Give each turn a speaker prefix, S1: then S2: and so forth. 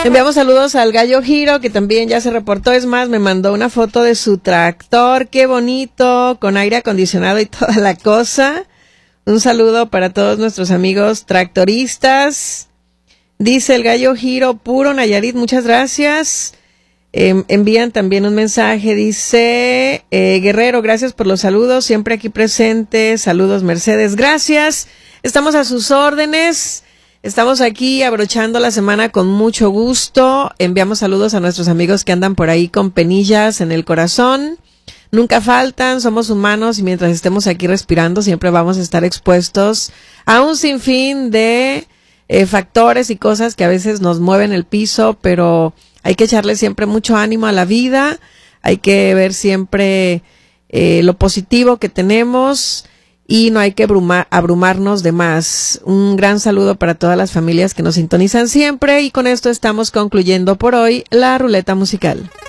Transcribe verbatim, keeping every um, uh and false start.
S1: Enviamos saludos al Gallo Giro, que también ya se reportó. Es más, me mandó una foto de su tractor. Qué bonito, con aire acondicionado y toda la cosa. Un saludo para todos nuestros amigos tractoristas. Dice el Gallo Giro, puro Nayarit, muchas gracias. Eh, envían también un mensaje, dice, eh, Guerrero, gracias por los saludos, siempre aquí presente. Saludos, Mercedes, gracias. Estamos a sus órdenes. Estamos aquí abrochando la semana con mucho gusto. Enviamos saludos a nuestros amigos que andan por ahí con penillas en el corazón. Nunca faltan, somos humanos y mientras estemos aquí respirando siempre vamos a estar expuestos a un sinfín de eh, factores y cosas que a veces nos mueven el piso, pero hay que echarle siempre mucho ánimo a la vida. Hay que ver siempre eh, lo positivo que tenemos. Y no hay que abrumar, abrumarnos de más. Un gran saludo para todas las familias que nos sintonizan siempre. Y con esto estamos concluyendo por hoy la ruleta musical.